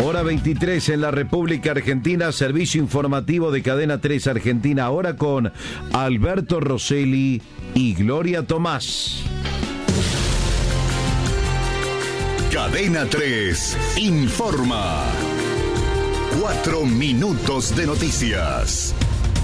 Hora 23 en la República Argentina, servicio informativo de Cadena 3 Argentina, ahora con Alberto Rosselli y Gloria Tomás. Cadena 3 informa. 4 minutos de noticias.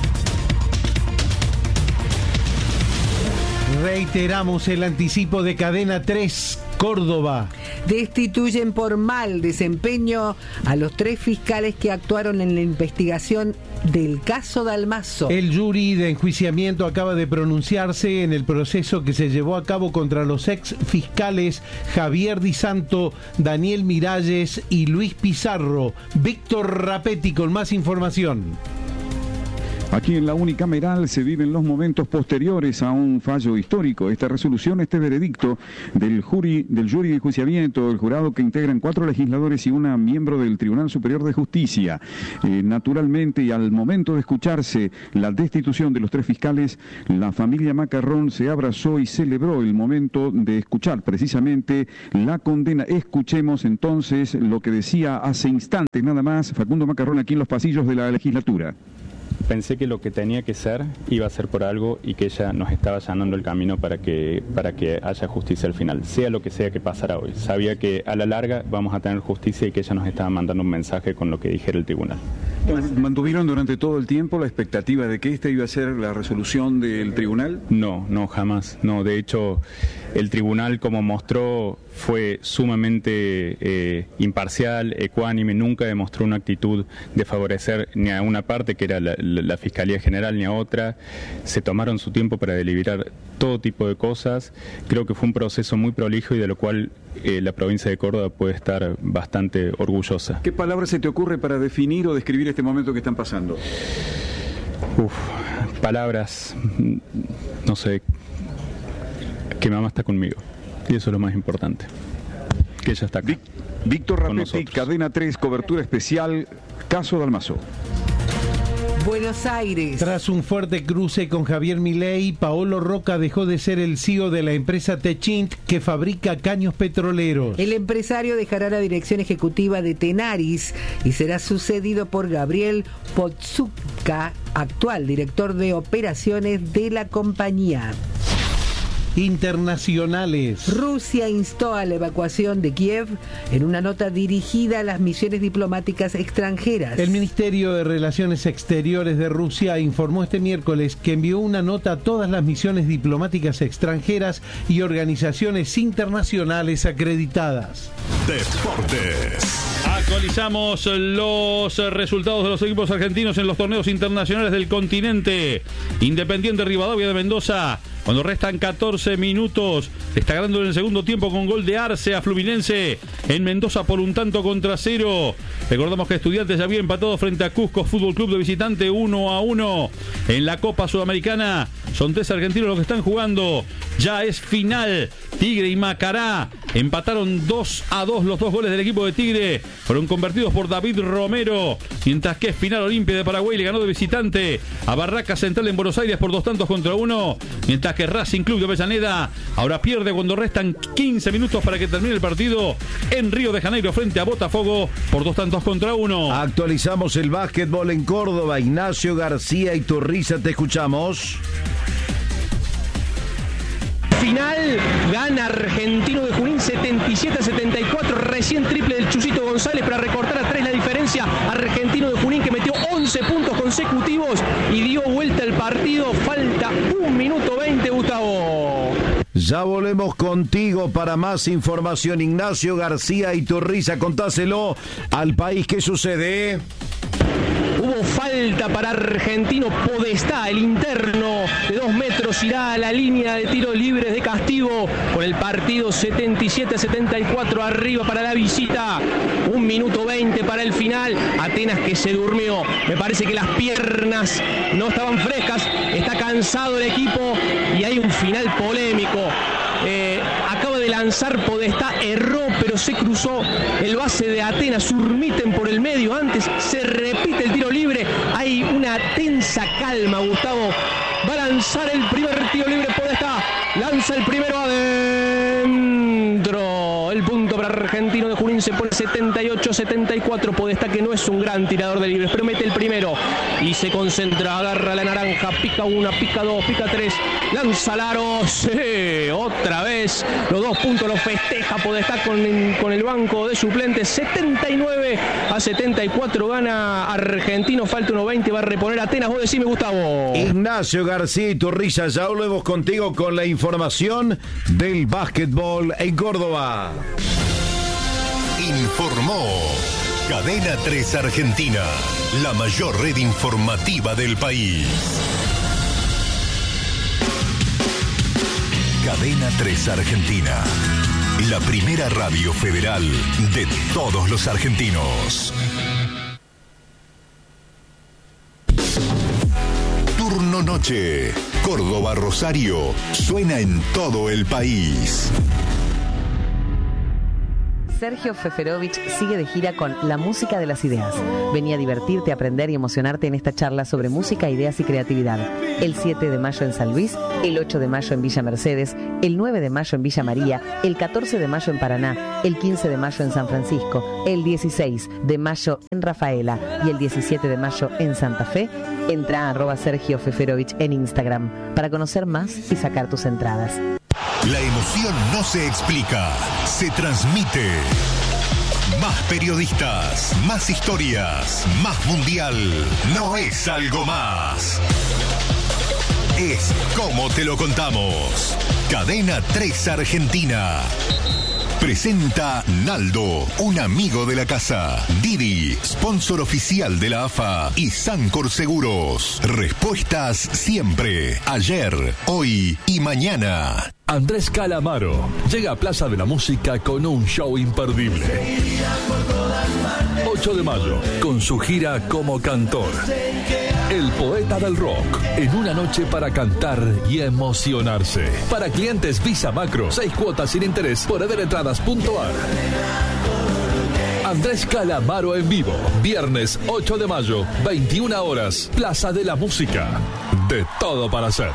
Reiteramos el anticipo de Cadena 3 Córdoba. Destituyen por mal desempeño a los 3 fiscales que actuaron en la investigación del caso Dalmaso. El jury de enjuiciamiento acaba de pronunciarse en el proceso que se llevó a cabo contra los ex fiscales Javier Di Santo, Daniel Miralles y Luis Pizarro. Víctor Rapetti con más información. Aquí en la unicameral se viven los momentos posteriores a un fallo histórico. Esta resolución, este veredicto del jury de enjuiciamiento, el jurado que integran 4 legisladores y una miembro del Tribunal Superior de Justicia. Naturalmente, y al momento de escucharse la destitución de los 3 fiscales, la familia Macarrón se abrazó y celebró el momento de escuchar precisamente la condena. Escuchemos entonces lo que decía hace instantes nada más Facundo Macarrón aquí en los pasillos de la legislatura. Pensé que lo que tenía que ser iba a ser por algo y que ella nos estaba allanando el camino para que haya justicia al final, sea lo que sea que pasara hoy. Sabía que a la larga vamos a tener justicia y que ella nos estaba mandando un mensaje con lo que dijera el tribunal. ¿Mantuvieron durante todo el tiempo la expectativa de que esta iba a ser la resolución del tribunal? No, jamás. No, de hecho, el tribunal, como mostró, fue sumamente imparcial, ecuánime, nunca demostró una actitud de favorecer ni a una parte, que era la Fiscalía General, ni a otra. Se tomaron su tiempo para deliberar todo tipo de cosas. Creo que fue un proceso muy prolijo y de lo cual la provincia de Córdoba puede estar bastante orgullosa. ¿Qué palabra se te ocurre para definir o describir este momento que están pasando? Palabras, no sé, que mamá está conmigo. Y eso es lo más importante, que ella está acá. Víctor Rapetti, Cadena 3, cobertura especial, caso Dalmaso. Buenos Aires. Tras un fuerte cruce con Javier Milei, Paolo Roca dejó de ser el CEO de la empresa Techint, que fabrica caños petroleros. El empresario dejará la dirección ejecutiva de Tenaris y será sucedido por Gabriel Podzuka, actual director de operaciones de la compañía. Internacionales. Rusia instó a la evacuación de Kiev en una nota dirigida a las misiones diplomáticas extranjeras. El Ministerio de Relaciones Exteriores de Rusia informó este miércoles que envió una nota a todas las misiones diplomáticas extranjeras y organizaciones internacionales acreditadas. Deportes. Actualizamos los resultados de los equipos argentinos en los torneos internacionales del continente. Independiente Rivadavia de Mendoza, cuando restan 14 minutos, está ganando en el segundo tiempo con gol de Arce a Fluminense en Mendoza por 1-0. Recordamos que Estudiantes ya había empatado frente a Cusco Fútbol Club de visitante 1-1 en la Copa Sudamericana. Son 3 argentinos los que están jugando. Ya es final. Tigre y Macará empataron 2-2. Los 2 goles del equipo de Tigre fueron convertidos por David Romero, mientras que es final. Olimpia de Paraguay le ganó de visitante a Barraca Central en Buenos Aires por 2-1, mientras que Racing Club de Avellaneda ahora pierde cuando restan 15 minutos para que termine el partido en Río de Janeiro frente a Botafogo por 2-1. Actualizamos el básquetbol en Córdoba. Ignacio García Iturriza, te escuchamos. Final, gana Argentino de Junín 77-74, recién triple del Chuchito González para recortar a 3 la diferencia. Argentino de Junín que metió 11 puntos consecutivos y dio vuelta al partido. Falta 1 minuto 20, Gustavo. Ya volvemos contigo para más información. Ignacio García Iturriza, contáselo al país. ¿Qué sucede? Hubo falta para Argentino. Podestá, el interno de 2 metros, irá a la línea de tiros libres de castigo con el partido 77-74 arriba para la visita. 1 minuto 20 para el final. Atenas que se durmió. Me parece que las piernas no estaban frescas. Está cansado el equipo y hay un final polémico. Acaba de lanzar Podestá, erró, pero se cruzó el base de Atenas, Surmiten por el medio. Antes se repite el tiro libre. Hay una tensa calma, Gustavo. Va a lanzar el primer tiro libre Podestá. Lanza el primero adentro. El punto para Argentino de Junín se pone 78-74. Podestá, que no es un gran tirador de libres, pero mete el primero y se concentra, agarra la naranja, pica una, pica dos, pica tres, lanza al aro, sí, otra vez los 2 puntos los festeja Podestá con el banco de suplentes. 79-74 gana Argentino, falta 1:20, va a reponer Atenas. Vos decime, Gustavo. Ignacio García Iturriza, ya volvemos contigo con la información del básquetbol en Córdoba. Informó Cadena 3 Argentina, la mayor red informativa del país. Cadena 3 Argentina, la primera radio federal de todos los argentinos. Turno noche, Córdoba Rosario, suena en todo el país. Sergio Feferovich sigue de gira con La Música de las Ideas. Vení a divertirte, aprender y emocionarte en esta charla sobre música, ideas y creatividad. El 7 de mayo en San Luis, el 8 de mayo en Villa Mercedes, el 9 de mayo en Villa María, el 14 de mayo en Paraná, el 15 de mayo en San Francisco, el 16 de mayo en Rafaela y el 17 de mayo en Santa Fe. Entra a @Sergio Feferovich en Instagram para conocer más y sacar tus entradas. La emoción no se explica, se transmite. Más periodistas, más historias, más mundial. No es algo más. Es como te lo contamos. Cadena 3 Argentina. Presenta Naldo, un amigo de la casa. Didi, sponsor oficial de la AFA. Y Sancor Seguros. Respuestas siempre. Ayer, hoy y mañana. Andrés Calamaro llega a Plaza de la Música con un show imperdible. 8 de mayo, con su gira como cantor. El poeta del rock, en una noche para cantar y emocionarse. Para clientes Visa Macro, 6 cuotas sin interés por Ederentradas.ar. Andrés Calamaro en vivo, viernes 8 de mayo, 21 horas, Plaza de la Música. De todo para hacer.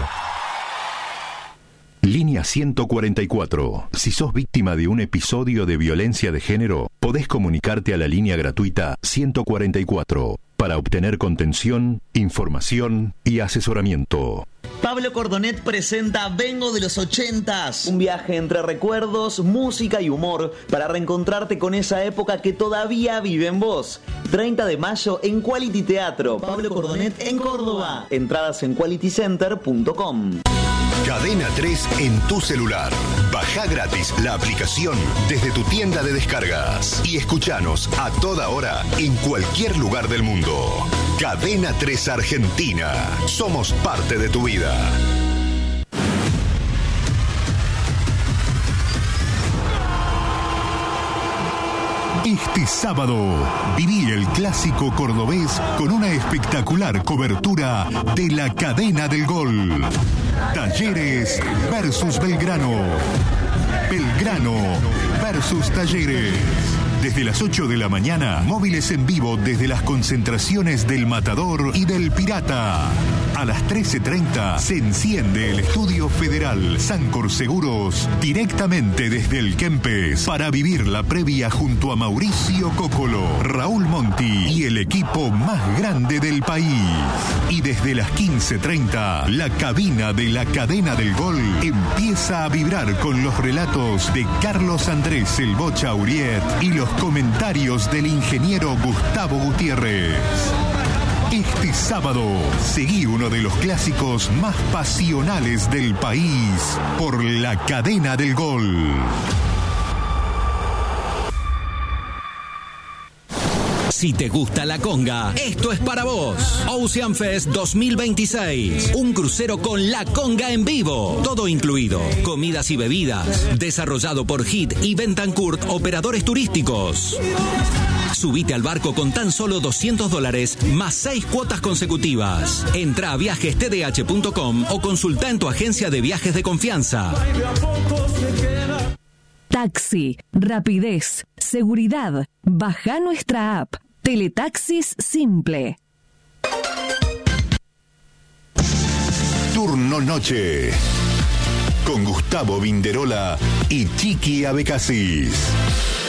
Línea 144. Si sos víctima de un episodio de violencia de género, podés comunicarte a la línea gratuita 144 para obtener contención, información y asesoramiento. Pablo Cordonet presenta Vengo de los 80s, un viaje entre recuerdos, música y humor para reencontrarte con esa época que todavía vive en vos. 30 de mayo en Quality Teatro, Pablo Cordonet en Córdoba. Entradas en qualitycenter.com. Cadena 3 en tu celular. Baja gratis la aplicación desde tu tienda de descargas y escuchanos a toda hora en cualquier lugar del mundo. Cadena 3 Argentina. Somos parte de tu vida. Este sábado, viví el clásico cordobés con una espectacular cobertura de la Cadena del Gol. Talleres versus Belgrano. Belgrano versus Talleres. Desde las 8 de la mañana, móviles en vivo desde las concentraciones del Matador y del Pirata. A las 13:30 se enciende el Estudio Federal Sancor Seguros directamente desde el Kempes para vivir la previa junto a Mauricio Cocolo, Raúl Monti y el equipo más grande del país. Y desde las 15:30 la cabina de la Cadena del Gol empieza a vibrar con los relatos de Carlos Andrés El Bocha Uriet y los comentarios del ingeniero Gustavo Gutiérrez. Este sábado, seguí uno de los clásicos más pasionales del país por la Cadena del Gol. Si te gusta la conga, esto es para vos. Ocean Fest 2026. Un crucero con la conga en vivo. Todo incluido. Comidas y bebidas. Desarrollado por HIT y Bentancourt Operadores Turísticos. Subite al barco con tan solo $200 más 6 cuotas consecutivas. Entra a viajestdh.com o consulta en tu agencia de viajes de confianza. Taxi, rapidez, seguridad. Baja nuestra app. Teletaxis Simple. Turno noche. Con Gustavo Vinderola y Chiqui Abecasis.